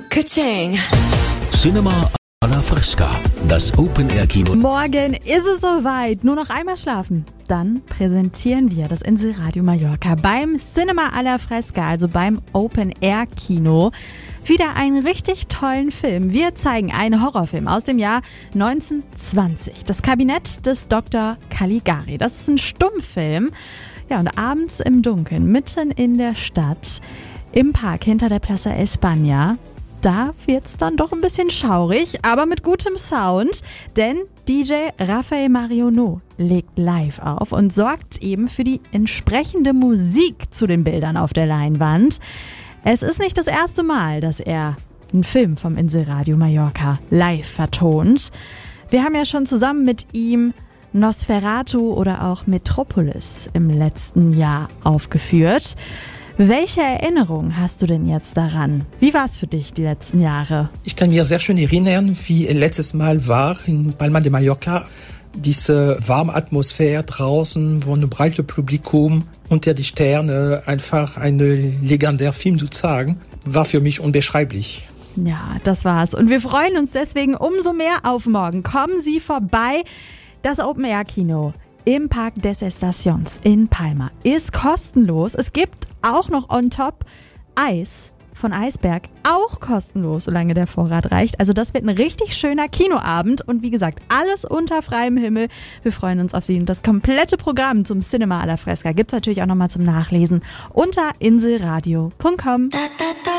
Ka-ching. Cinema alla Fresca, das Open-Air-Kino. Morgen ist es soweit. Nur noch einmal schlafen. Dann präsentieren wir das Inselradio Mallorca beim Cinema alla Fresca, also beim Open-Air-Kino, wieder einen richtig tollen Film. Wir zeigen einen Horrorfilm aus dem Jahr 1920. Das Kabinett des Dr. Caligari. Das ist ein Stummfilm. Ja, und abends im Dunkeln, mitten in der Stadt, im Park hinter der Plaza España, da wird's dann doch ein bisschen schaurig, aber mit gutem Sound, denn DJ Rafael Marionneau legt live auf und sorgt eben für die entsprechende Musik zu den Bildern auf der Leinwand. Es ist nicht das erste Mal, dass er einen Film vom Inselradio Mallorca live vertont. Wir haben ja schon zusammen mit ihm Nosferatu oder auch Metropolis im letzten Jahr aufgeführt. Welche Erinnerung hast du denn jetzt daran? Wie war es für dich die letzten Jahre? Ich kann mir sehr schön erinnern, wie letztes Mal war in Palma de Mallorca. Diese warme Atmosphäre draußen, wo ein breites Publikum unter die Sterne, einfach einen legendären Film zu zeigen, war für mich unbeschreiblich. Ja, das war's. Und wir freuen uns deswegen umso mehr auf morgen. Kommen Sie vorbei. Das Open-Air-Kino im Park des Estacions in Palma ist kostenlos. Es gibt auch noch on top Eis von Eisberg, auch kostenlos, solange der Vorrat reicht. Also das wird ein richtig schöner Kinoabend und wie gesagt, alles unter freiem Himmel. Wir freuen uns auf Sie und das komplette Programm zum Cinema alla Fresca gibt's natürlich auch nochmal zum Nachlesen unter inselradio.com.